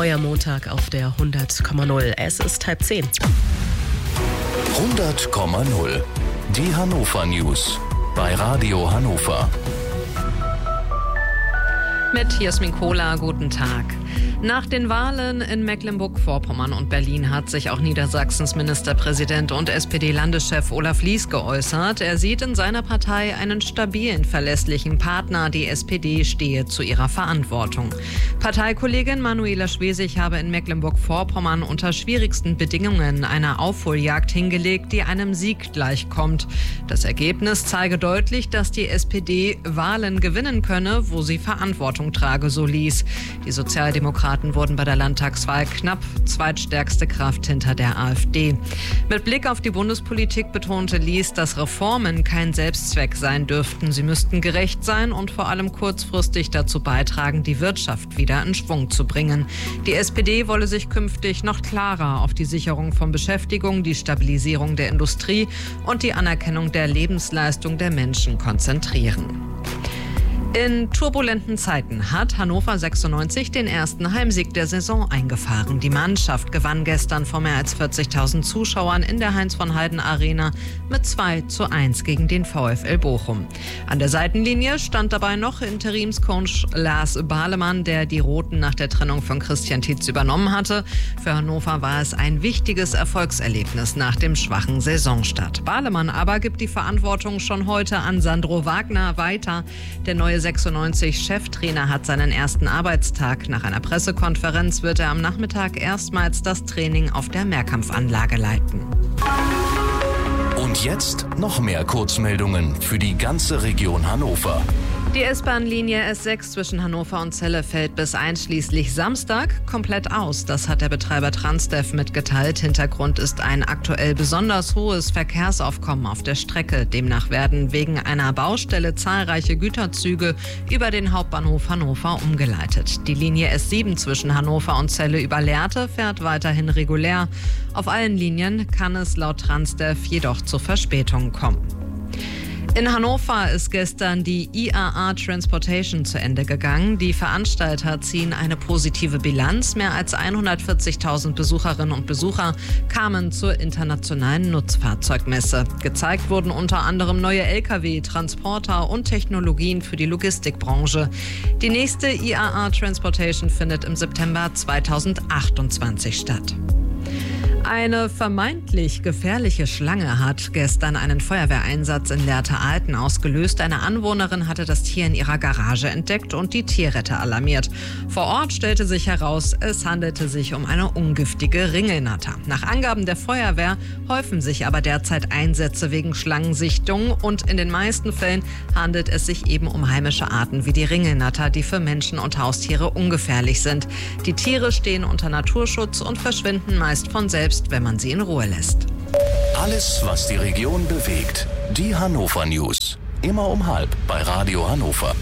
Euer Montag auf der 100,0. Es ist 9:30. 100,0. Die Hannover News bei Radio Hannover. Mit Jasmin Kohler, guten Tag. Nach den Wahlen in Mecklenburg-Vorpommern und Berlin hat sich auch Niedersachsens Ministerpräsident und SPD-Landeschef Olaf Lies geäußert. Er sieht in seiner Partei einen stabilen, verlässlichen Partner. Die SPD stehe zu ihrer Verantwortung. Parteikollegin Manuela Schwesig habe in Mecklenburg-Vorpommern unter schwierigsten Bedingungen eine Aufholjagd hingelegt, die einem Sieg gleichkommt. Das Ergebnis zeige deutlich, dass die SPD Wahlen gewinnen könne, wo sie Verantwortung trage, so Lies. Die Sozialdemokraten wurden bei der Landtagswahl knapp zweitstärkste Kraft hinter der AfD. Mit Blick auf die Bundespolitik betonte Lies, dass Reformen kein Selbstzweck sein dürften. Sie müssten gerecht sein und vor allem kurzfristig dazu beitragen, die Wirtschaft wieder in Schwung zu bringen. Die SPD wolle sich künftig noch klarer auf die Sicherung von Beschäftigung, die Stabilisierung der Industrie und die Anerkennung der Lebensleistung der Menschen konzentrieren. In turbulenten Zeiten hat Hannover 96 den ersten Heimsieg der Saison eingefahren. Die Mannschaft gewann gestern vor mehr als 40.000 Zuschauern in der Heinz-von-Heiden-Arena mit 2:1 gegen den VfL Bochum. An der Seitenlinie stand dabei noch Interimscoach Lars Bahlemann, der die Roten nach der Trennung von Christian Tietz übernommen hatte. Für Hannover war es ein wichtiges Erfolgserlebnis nach dem schwachen Saisonstart. Bahlemann aber gibt die Verantwortung schon heute an Sandro Wagner weiter. Der neue 96-Cheftrainer hat seinen ersten Arbeitstag. Nach einer Pressekonferenz wird er am Nachmittag erstmals das Training auf der Mehrkampfanlage leiten. Und jetzt noch mehr Kurzmeldungen für die ganze Region Hannover. Die S-Bahn-Linie S6 zwischen Hannover und Celle fällt bis einschließlich Samstag komplett aus. Das hat der Betreiber Transdev mitgeteilt. Hintergrund ist ein aktuell besonders hohes Verkehrsaufkommen auf der Strecke. Demnach werden wegen einer Baustelle zahlreiche Güterzüge über den Hauptbahnhof Hannover umgeleitet. Die Linie S7 zwischen Hannover und Celle über Lehrte fährt weiterhin regulär. Auf allen Linien kann es laut Transdev jedoch zu Verspätungen kommen. In Hannover ist gestern die IAA Transportation zu Ende gegangen. Die Veranstalter ziehen eine positive Bilanz. Mehr als 140.000 Besucherinnen und Besucher kamen zur internationalen Nutzfahrzeugmesse. Gezeigt wurden unter anderem neue Lkw, Transporter und Technologien für die Logistikbranche. Die nächste IAA Transportation findet im September 2028 statt. Eine vermeintlich gefährliche Schlange hat gestern einen Feuerwehreinsatz in Lehrte-Alten ausgelöst. Eine Anwohnerin hatte das Tier in ihrer Garage entdeckt und die Tierretter alarmiert. Vor Ort stellte sich heraus, es handelte sich um eine ungiftige Ringelnatter. Nach Angaben der Feuerwehr häufen sich aber derzeit Einsätze wegen Schlangensichtung und in den meisten Fällen handelt es sich eben um heimische Arten wie die Ringelnatter, die für Menschen und Haustiere ungefährlich sind. Die Tiere stehen unter Naturschutz und verschwinden meist von selbst, wenn man sie in Ruhe lässt. Alles, was die Region bewegt. Die Hannover News. Immer um 12:30 bei Radio Hannover.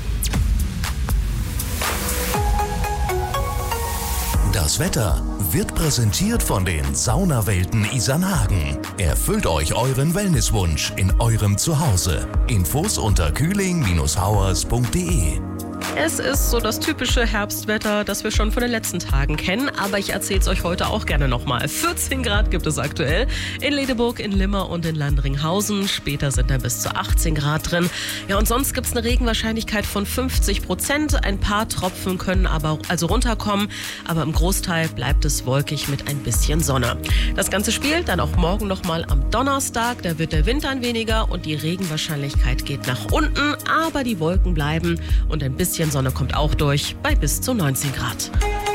Das Wetter wird präsentiert von den Saunawelten Isernhagen. Erfüllt euch euren Wellnesswunsch in eurem Zuhause. Infos unter kühling-hauers.de. Es ist so das typische Herbstwetter, das wir schon von den letzten Tagen kennen, aber ich erzähle es euch heute auch gerne nochmal. 14 Grad gibt es aktuell in Ledeburg, in Limmer und in Landringhausen. Später sind dann bis zu 18 Grad drin. Ja, und sonst gibt es eine Regenwahrscheinlichkeit von 50%. Ein paar Tropfen können aber also runterkommen, aber im Großteil bleibt es wolkig mit ein bisschen Sonne. Das Ganze spielt dann auch morgen nochmal am Donnerstag. Da wird der Wind dann weniger und die Regenwahrscheinlichkeit geht nach unten, aber die Wolken bleiben und ein bisschen Sonne kommt auch durch bei bis zu 19 Grad.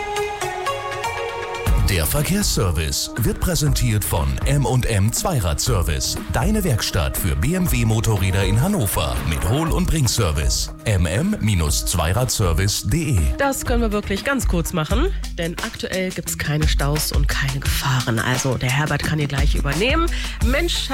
Der Verkehrsservice wird präsentiert von M&M Zweiradservice. Deine Werkstatt für BMW-Motorräder in Hannover mit Hol- und Bringservice. mm-zweiradservice.de. Das können wir wirklich ganz kurz machen, denn aktuell gibt es keine Staus und keine Gefahren. Also der Herbert kann hier gleich übernehmen. Mensch,